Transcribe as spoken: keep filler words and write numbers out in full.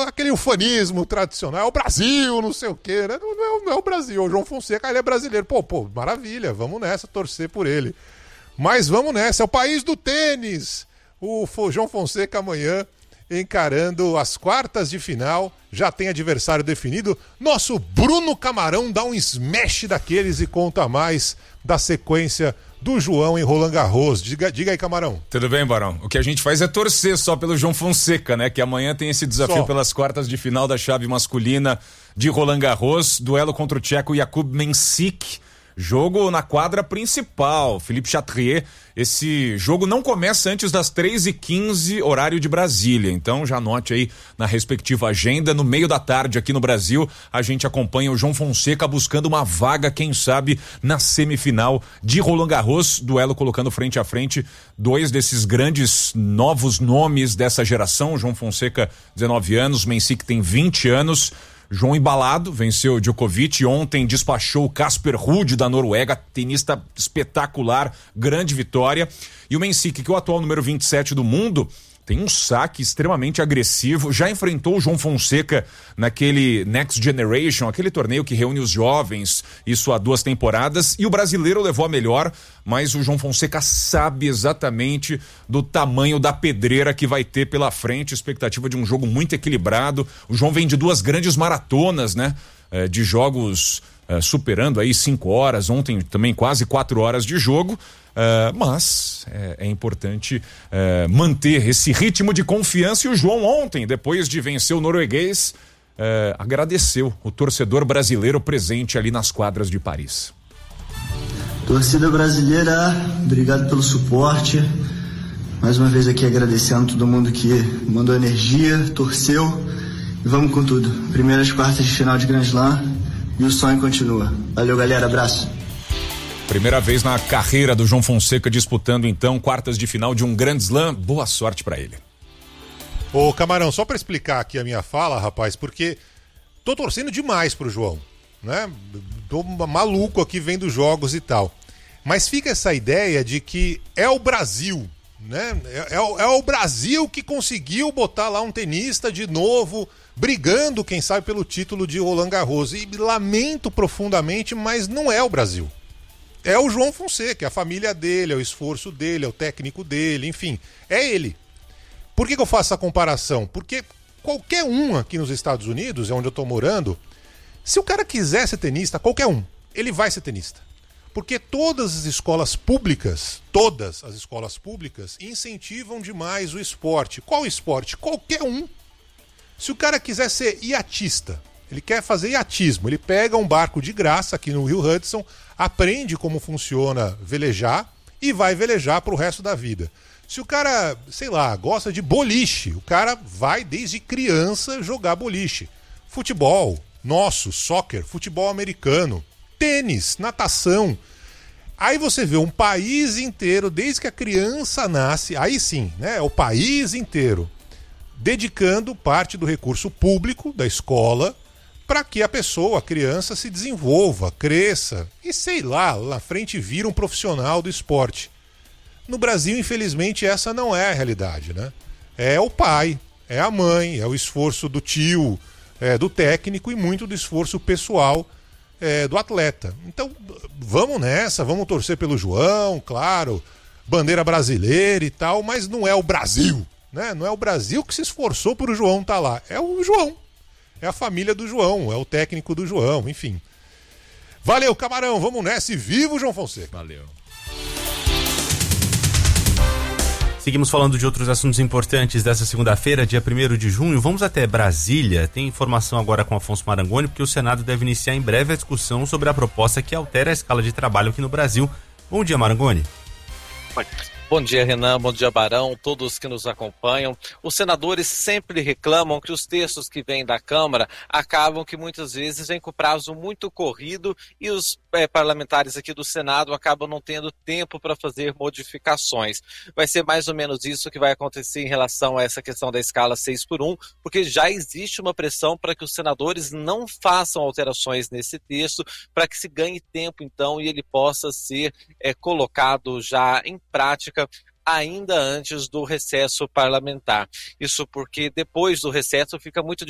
aquele ufanismo tradicional, é o Brasil, não sei o quê, né? Não, não, é, não é o Brasil, o João Fonseca, ele é brasileiro. Pô, pô, maravilha, vamos nessa, torcer por ele. Mas vamos nessa, é o país do tênis. O João Fonseca amanhã encarando as quartas de final, já tem adversário definido. Nosso Bruno Camarão dá um smash daqueles e conta mais da sequência do João em Roland Garros. Diga, diga aí, Camarão. Tudo bem, Barão? O que a gente faz é torcer só pelo João Fonseca, né? Que amanhã tem esse desafio só pelas quartas de final da chave masculina de Roland Garros, duelo contra o tcheco Jakub Mensik. Jogo na quadra principal, Philippe Chatrier. Esse jogo não começa antes das três e quinze, horário de Brasília. Então já anote aí na respectiva agenda. No meio da tarde aqui no Brasil, a gente acompanha o João Fonseca buscando uma vaga, quem sabe, na semifinal de Roland Garros. Duelo colocando frente a frente dois desses grandes novos nomes dessa geração. João Fonseca, dezenove anos, Mensik tem vinte anos. João embalado, venceu Djokovic, ontem despachou o Casper Ruud da Noruega, tenista espetacular, grande vitória. E o Mensik, que é o atual número vinte e sete do mundo, tem um saque extremamente agressivo, já enfrentou o João Fonseca naquele Next Generation, aquele torneio que reúne os jovens, isso há duas temporadas, e o brasileiro levou a melhor, mas o João Fonseca sabe exatamente do tamanho da pedreira que vai ter pela frente, expectativa de um jogo muito equilibrado. O João vem de duas grandes maratonas, né, de jogos superando aí cinco horas, ontem também quase quatro horas de jogo. Uh, mas é, é importante uh, manter esse ritmo de confiança. E o João ontem, depois de vencer o norueguês, uh, agradeceu o torcedor brasileiro presente ali nas quadras de Paris. Torcida brasileira, obrigado pelo suporte. Mais uma vez aqui agradecendo todo mundo que mandou energia, torceu, e vamos com tudo. Primeiras quartas de final de Grand Slam e o sonho continua. Valeu, galera, abraço. Primeira vez na carreira do João Fonseca disputando então quartas de final de um Grand Slam. Boa sorte pra ele. Ô Camarão, só pra explicar aqui a minha fala, rapaz, porque tô torcendo demais pro João, né? Tô maluco aqui vendo jogos e tal. Mas fica essa ideia de que é o Brasil, né? É, é, o, é o Brasil que conseguiu botar lá um tenista de novo, brigando, quem sabe, pelo título de Roland Garros. E lamento profundamente, mas não é o Brasil. É o João Fonseca, é a família dele, é o esforço dele, é o técnico dele, enfim, é ele. Por que que eu faço essa comparação? Porque qualquer um aqui nos Estados Unidos, é onde eu tô morando, se o cara quiser ser tenista, qualquer um, ele vai ser tenista. Porque todas as escolas públicas, todas as escolas públicas incentivam demais o esporte. Qual esporte? Qualquer um. Se o cara quiser ser iatista, ele quer fazer iatismo, ele pega um barco de graça aqui no Rio Hudson, aprende como funciona velejar e vai velejar pro resto da vida. Se o cara, sei lá, gosta de boliche, o cara vai desde criança jogar boliche. Futebol, nosso, soccer, futebol americano, tênis, natação. Aí você vê um país inteiro, desde que a criança nasce, aí sim, né, o país inteiro, dedicando parte do recurso público da escola para que a pessoa, a criança, se desenvolva, cresça e, sei lá, lá na frente vira um profissional do esporte. No Brasil, infelizmente, essa não é a realidade, né? É o pai, é a mãe, é o esforço do tio, é, do técnico e muito do esforço pessoal é, do atleta. Então, vamos nessa, vamos torcer pelo João, claro, bandeira brasileira e tal, mas não é o Brasil, né? Não é o Brasil que se esforçou por o João estar lá, é o João. É a família do João, é o técnico do João, enfim. Valeu, Camarão, vamos nessa e viva o João Fonseca. Valeu. Seguimos falando de outros assuntos importantes dessa segunda-feira, dia primeiro de junho. Vamos até Brasília. Tem informação agora com Afonso Marangoni, porque o Senado deve iniciar em breve a discussão sobre a proposta que altera a escala de trabalho aqui no Brasil. Bom dia, Marangoni. Bom dia, Renan. Bom dia, Barão. Todos que nos acompanham. Os senadores sempre reclamam que os textos que vêm da Câmara acabam que muitas vezes vêm com prazo muito corrido e os é, parlamentares aqui do Senado acabam não tendo tempo para fazer modificações. Vai ser mais ou menos isso que vai acontecer em relação a essa questão da escala seis por um, porque já existe uma pressão para que os senadores não façam alterações nesse texto, para que se ganhe tempo, então, e ele possa ser é, colocado já em prática ainda antes do recesso parlamentar. Isso porque depois do recesso fica muito